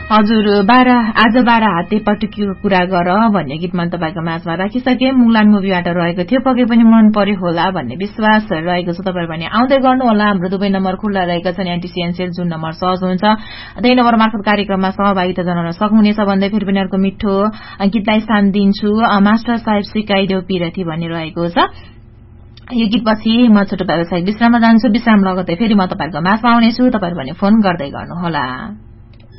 हजुर आज 12 हाते पटुकीको कुरा गर भन्ने गीत मैले तपाईको माझमा राखिसके। मुगलान मुभीबाट रहेको थियो। पक्कै पनि मन पर्यो होला भन्ने विश्वास रहेको छ। तपाईहरु पनि आउँदै गर्नु होला। हाम्रो दुवै नम्बर खुल्ला रहेका छन्। एनटीसीएनसेल जुन नम्बर सहज हुन्छ त्यही नम्बर मार्फत कार्यक्रममा सहभागिता जनाउन सक्नुहुनेछ भन्दै फेरि पनि अर्को मिठो गीतलाई स्थान दिन्छु। मास्टर साहेब सिकाइदेऊ पिरथी भन्ने रहेको छ। यो गीतपछि म छोटो व्यावसायिक विश्राममा जान्छु। विश्राम लगतै फेरि म तपाईहरुको माझमा आउनेछु। तपाईहरु पनि फोन गर्दै गर्नुहोला।